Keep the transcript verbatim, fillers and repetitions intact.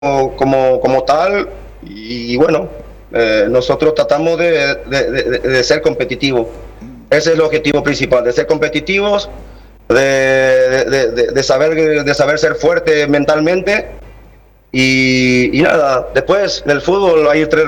como, como tal, y bueno, eh, nosotros tratamos de, de, de, de ser competitivos. Ese es el objetivo principal, de ser competitivos, de, de, de, de saber, de saber ser fuerte mentalmente. Y, y nada, después en el fútbol hay tres